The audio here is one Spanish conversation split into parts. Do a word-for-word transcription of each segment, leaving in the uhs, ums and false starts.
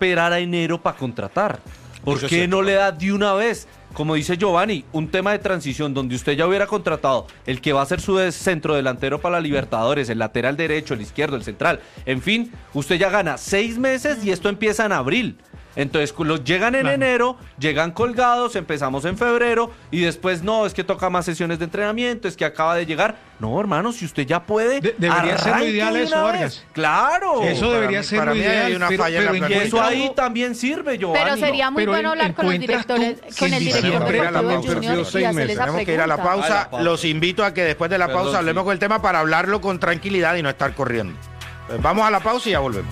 esperar a enero para contratar? ¿Por Eso qué es no le da de una vez? Como dice Giovanni, un tema de transición donde usted ya hubiera contratado el que va a ser su des- centro delantero para la Libertadores, el lateral derecho, el izquierdo, el central. En fin, usted ya gana seis meses y esto empieza en abril. Entonces los llegan en Claro. enero, llegan colgados, empezamos en febrero y después no, es que toca más sesiones de entrenamiento, es que acaba de llegar. No, hermano, si usted ya puede, De- debería ser lo arranque ideal de eso, una Vargas. vez. Claro. Eso para debería mí- ser para lo mí ideal. hay una pero, falla en la pero Y planificación. eso encuentra ahí algo- también sirve, Giovanni. Pero sería muy Pero bueno en- hablar con los encuentras tú directores, que con el el director Tenemos que ir a la deportivo pausa, del Junior señor. y hacerle esa Tenemos que ir a la pregunta. pausa. A la pausa. Los invito a que después de la Perdón, pausa hablemos sí. con el tema para hablarlo con tranquilidad y no estar corriendo. Pues vamos a la pausa y ya volvemos.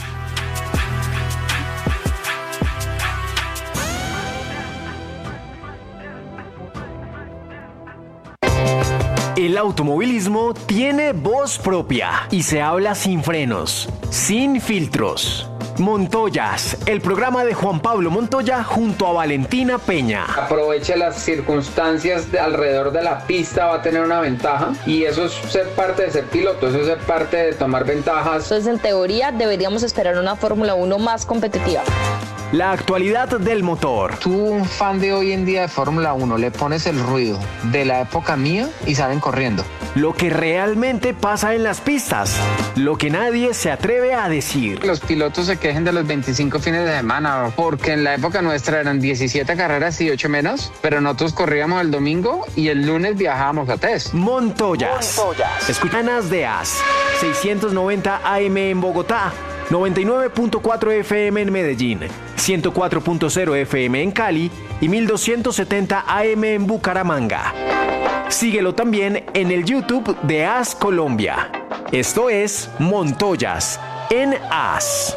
El automovilismo tiene voz propia y se habla sin frenos, sin filtros. Montoyas, el programa de Juan Pablo Montoya junto a Valentina Peña. Aproveche las circunstancias de alrededor de la pista, va a tener una ventaja y eso es ser parte de ser piloto, eso es ser parte de tomar ventajas. Entonces, en teoría, deberíamos esperar una Fórmula uno más competitiva. La actualidad del motor. Tú, un fan de hoy en día de Fórmula uno, le pones el ruido de la época mía y salen corriendo. Lo que realmente pasa en las pistas. Lo que nadie se atreve a decir. Los pilotos se quejen de los veinticinco fines de semana, porque en la época nuestra eran diecisiete carreras y ocho menos, pero nosotros corríamos el domingo y el lunes viajábamos a test. Montoyas. Montoyas. Escuchanas de A S. seiscientos noventa A M en Bogotá. noventa y nueve punto cuatro F M en Medellín. ciento cuatro punto cero F M en Cali y mil doscientos setenta A M en Bucaramanga. Síguelo también en el YouTube de A S Colombia. Esto es Montoyas en A S.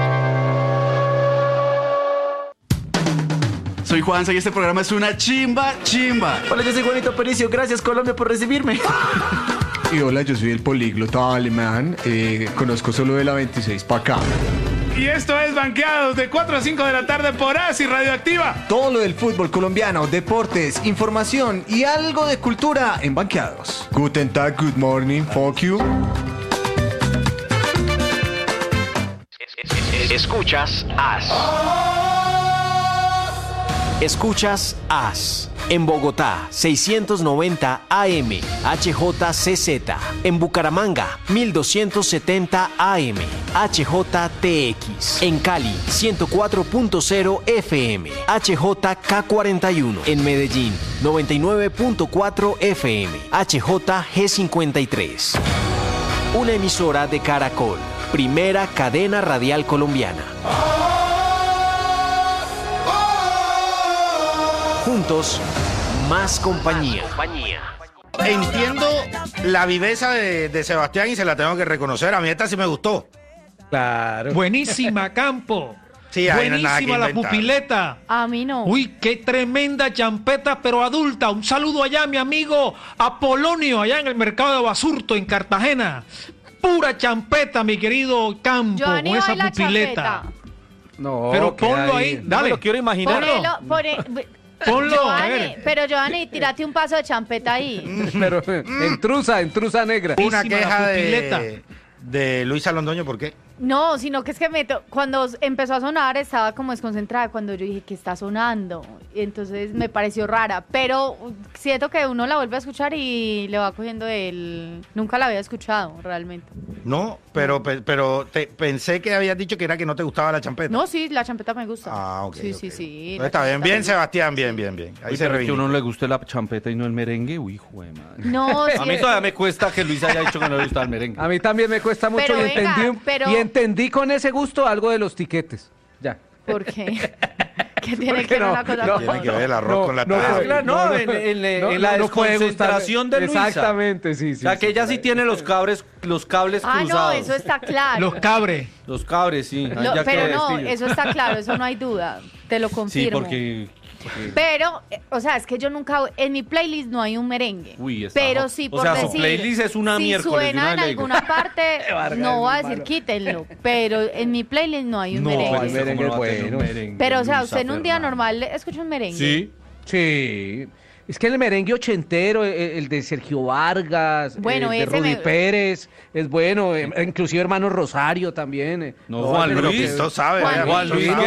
Soy Juanza y este programa es una chimba, chimba. Hola, yo soy Juanito Aparicio. Gracias, Colombia, por recibirme. Y hola, yo soy el políglota alemán. Eh, conozco solo de la veintiséis para acá. Y esto es Banqueados de cuatro a cinco de la tarde por A S I Radioactiva. Todo lo del fútbol colombiano, deportes, información y algo de cultura en Banqueados. Guten Tag, good morning, fuck you. Escuchas A S. Escuchas A S. En Bogotá, seiscientos noventa A M, H J C Z. En Bucaramanga, mil doscientos setenta A M, H J T X. En Cali, ciento cuatro punto cero F M, H J K cuarenta y uno. En Medellín, noventa y nueve punto cuatro F M, H J G cincuenta y tres. Una emisora de Caracol, primera cadena radial colombiana. Juntos, más compañía. Entiendo la viveza de, de Sebastián y se la tengo que reconocer. A mí esta sí me gustó. Claro. Buenísima, Campo. Sí, ahí no hay nada que Buenísima la inventar. pupileta. A mí no. Uy, qué tremenda champeta, pero adulta. Un saludo allá, mi amigo Apolonio, allá en el mercado de Basurto, en Cartagena. Pura champeta, mi querido Campo, Giovanni con esa baila pupileta. champeta. No, Pero queda ponlo ahí, No me dale. lo quiero imaginar. Ponelo, pone- Ponlo, a Giovanni, ver. pero Giovanni, tírate un paso de champeta ahí. Pero en truza, en truza negra. Una Buenísima la queja pupileta. de, de Luisa Londoño, ¿por qué? No, sino que es que me to- cuando empezó a sonar estaba como desconcentrada cuando yo dije que está sonando. Y entonces me pareció rara, pero siento que uno la vuelve a escuchar y le va cogiendo el... Nunca la había escuchado realmente. No, pero, pe- pero te, pensé que habías dicho que era que no te gustaba la champeta. No, sí, la champeta me gusta. Ah, ok. Sí, ok. sí, sí. Entonces la está bien, champeta bien, me gusta. Sebastián, bien, bien, bien. Ahí Uy, se pero es que a reivindica. uno no le guste la champeta y no el merengue. Uy, hijo de madre. No, sí. A mí es- todavía me cuesta que Luis haya dicho que no le gusta el merengue. A mí también me cuesta mucho Pero y, venga, entendí, pero- y entendí con ese gusto algo de los tiquetes. Ya. ¿Por qué? ¿Qué tiene Porque que ver no, una cosa no, con Tiene que otra? ver el arroz No, con la no, taza. no, claro, no, en- en- en la desconcentración de Luisa. Exactamente, sí, sí. O sea, que sí. ella sí tiene los cables, los cables Ah, no, cruzados. eso está claro. Los cabres. Los cabres, sí. Ahí Lo- ya pero quedó no, vestido. eso está claro, eso no hay duda. Te lo confirmo. Sí, porque... porque- Pero, eh, o sea, es que yo nunca, en mi playlist no hay un merengue. Uy, está pero jo- sí, o por sea, su decir, playlist es una si miércoles, de suena una en vez le digo. alguna parte, Vargas no es voy a muy decir malo. quítenlo, pero en mi playlist no hay un No, merengue. el merengue ¿cómo no va a tener bueno. un merengue, Pero, o sea, Luisa usted en un día Fernanda? normal escucha un merengue. Sí. Sí. Es que el merengue ochentero, el, el de Sergio Vargas, Bueno, el de ese Rudy me- Pérez, es bueno, eh, inclusive hermano Rosario también. eh. No, Juan pero Luis, que- Esto sabe, Juan vaya, Juan esto Luis, sabe.